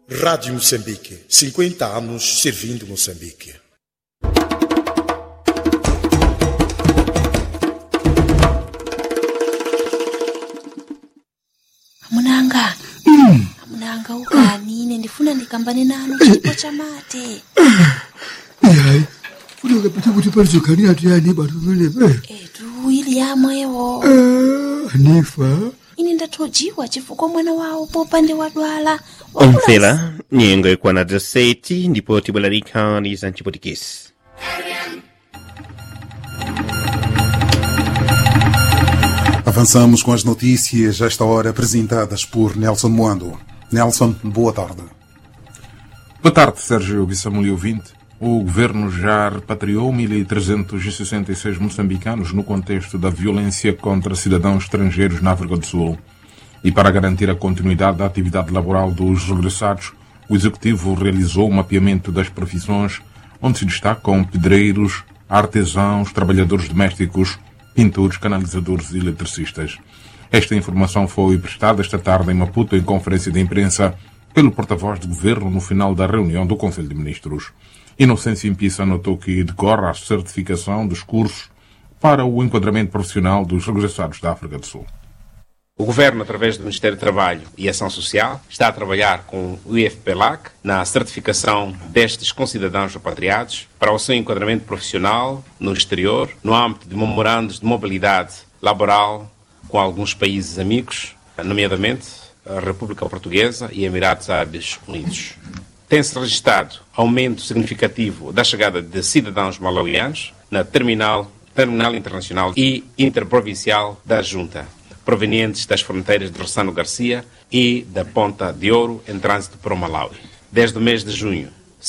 Rádio Moçambique, 50 anos servindo Moçambique. Amunanga ukanine ndifuna ndikambane nanu chipo chamate. Hayi. Funeka phethe ukuthi palizokani yathi yani bathumelebe. Edu ili yamwewo. Anifa. Ine ndathojiwa chifukwa mwana wawo popande wadwala. Omvela, nyengo ikwana 17 ndipo tibularikani za Chipotikis. Avançamos com as notícias a esta hora apresentadas por Nelson Moando. Nelson, boa tarde. Boa tarde, Sérgio Bissamuli ouvinte. O governo já repatriou 1.366 moçambicanos no contexto da violência contra cidadãos estrangeiros na África do Sul. E para garantir a continuidade da atividade laboral dos regressados, o Executivo realizou o mapeamento das profissões, onde se destacam pedreiros, artesãos, trabalhadores domésticos, pintores, canalizadores e eletricistas. Esta informação foi prestada esta tarde em Maputo em conferência de imprensa pelo porta-voz do governo no final da reunião do Conselho de Ministros. Inocêncio Impissa anotou que decorre a certificação dos cursos para o enquadramento profissional dos regressados da África do Sul. O Governo, através do Ministério do Trabalho e Ação Social, está a trabalhar com o IFPLAC na certificação destes concidadãos repatriados para o seu enquadramento profissional no exterior, no âmbito de memorandos de mobilidade laboral com alguns países amigos, nomeadamente a República Portuguesa e Emirados Árabes Unidos. Tem-se registrado aumento significativo da chegada de cidadãos malauianos na terminal internacional e interprovincial da Junta, provenientes das fronteiras de Rossano Garcia e da Ponta de Ouro em trânsito para o Malawi. Desde o mês de junho,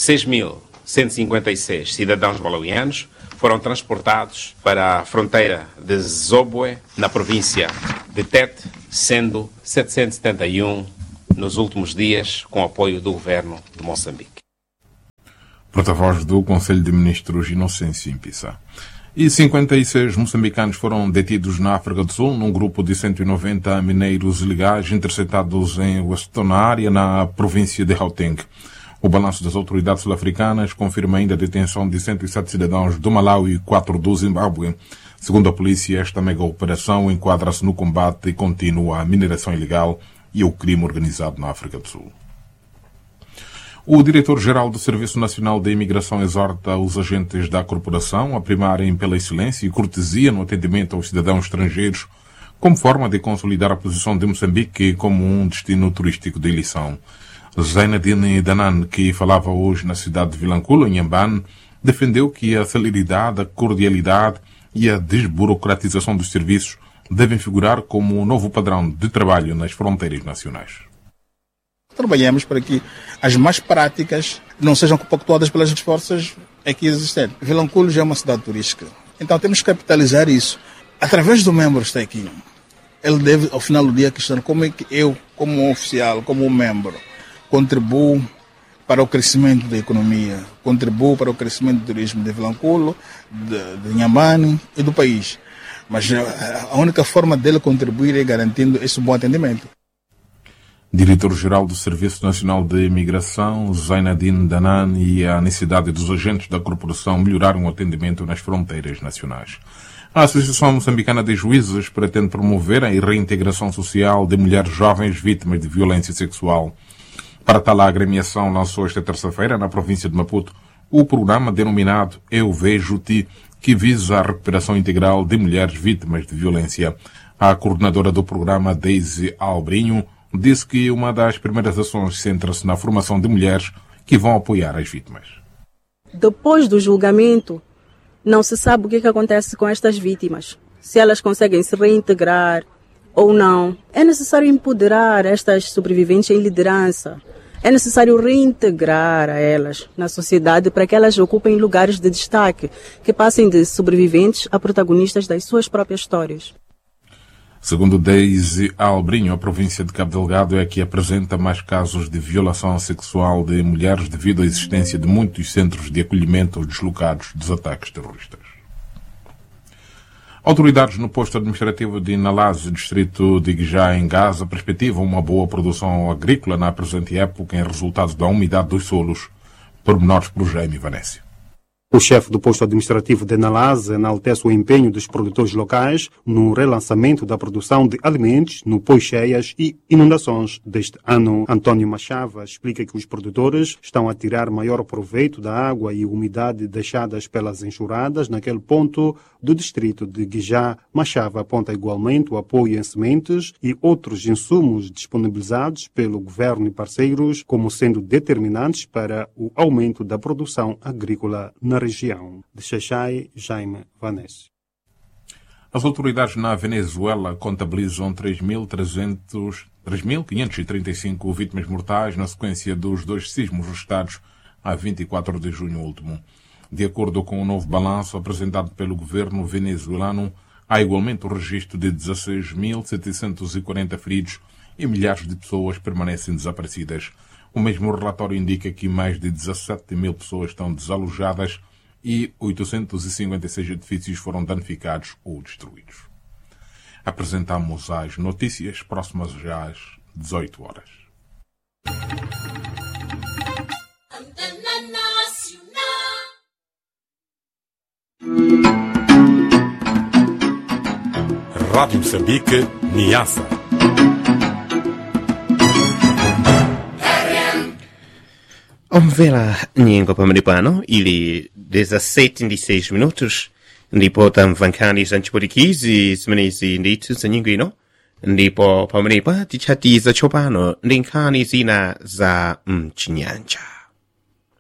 6.156 cidadãos malauianos foram transportados para a fronteira de Zobwe, na província de Tete, sendo 771 nos últimos dias, com apoio do governo de Moçambique. Porta-voz do Conselho de Ministros, Inocêncio Impissa. E 56 moçambicanos foram detidos na África do Sul, num grupo de 190 mineiros ilegais interceptados em Westonária, na província de Gauteng. O balanço das autoridades sul-africanas confirma ainda a detenção de 107 cidadãos do Malawi e 4 do Zimbábue. Segundo a polícia, esta mega-operação enquadra-se no combate contínuo à mineração ilegal e ao crime organizado na África do Sul. O diretor-geral do Serviço Nacional de Imigração exorta os agentes da corporação a primarem pela excelência e cortesia no atendimento aos cidadãos estrangeiros, como forma de consolidar a posição de Moçambique como um destino turístico de eleição. Zainadine Danan, que falava hoje na cidade de Vilanculo, em Inhambane, defendeu que a celeridade, a cordialidade e a desburocratização dos serviços devem figurar como um novo padrão de trabalho nas fronteiras nacionais. Trabalhamos para que as más práticas não sejam compactuadas pelas forças aqui existentes. Vilanculo já é uma cidade turística, então temos que capitalizar isso. Através do membro que está aqui, ele deve, ao final do dia, questionar como é que eu, como um oficial, como um membro, contribuo para o crescimento da economia, contribuo para o crescimento do turismo de Vilanculo, de Inhambane e do país. Mas a única forma dele contribuir é garantindo esse bom atendimento. Diretor-geral do Serviço Nacional de Imigração, Zainadine Danan, e a necessidade dos agentes da corporação melhorarem o atendimento nas fronteiras nacionais. A Associação Moçambicana de Juízes pretende promover a reintegração social de mulheres jovens vítimas de violência sexual. Para tal, a agremiação lançou esta terça-feira, na província de Maputo, o programa denominado Eu Vejo-Te, que visa a recuperação integral de mulheres vítimas de violência. A coordenadora do programa, Daisy Albrinho, disse que uma das primeiras ações centra-se na formação de mulheres que vão apoiar as vítimas. Depois do julgamento, não se sabe o que acontece com estas vítimas, se elas conseguem se reintegrar ou não. É necessário empoderar estas sobreviventes em liderança. É necessário reintegrar a elas na sociedade para que elas ocupem lugares de destaque, que passem de sobreviventes a protagonistas das suas próprias histórias. Segundo Daisy Albrinho, a província de Cabo Delgado é a que apresenta mais casos de violação sexual de mulheres devido à existência de muitos centros de acolhimento deslocados dos ataques terroristas. Autoridades no posto administrativo de Nalase, distrito de Guijá, em Gaza, perspectivam uma boa produção agrícola na presente época em resultado da umidade dos solos. Pormenores por Jaime Vanessa. O chefe do posto administrativo de Nalase enaltece o empenho dos produtores locais no relançamento da produção de alimentos no pós-cheias e inundações deste ano. Antônio Machava explica que os produtores estão a tirar maior proveito da água e umidade deixadas pelas enxurradas naquele ponto do distrito de Guijá. Machava aponta igualmente o apoio em sementes e outros insumos disponibilizados pelo governo e parceiros como sendo determinantes para o aumento da produção agrícola na região. De Xaixai, Jaime Vanessa. As autoridades na Venezuela contabilizam 3.535 vítimas mortais na sequência dos 2 sismos registrados a 24 de junho último. De acordo com o novo balanço apresentado pelo governo venezuelano, há igualmente o registro de 16.740 feridos e milhares de pessoas permanecem desaparecidas. O mesmo relatório indica que mais de 17 mil pessoas estão desalojadas e 856 edifícios foram danificados ou destruídos. Apresentamos as notícias próximas já às 18 horas. Rádio Moçambique, Niassa. Omvela nyengo pamanipano ili 17 minutos ndipo tamvankani za nchipotikizi zimenezi ndithu za nyingo ino ndipo pamanipa tichatiza tsopano ndi nkhani zina za mchinyanja.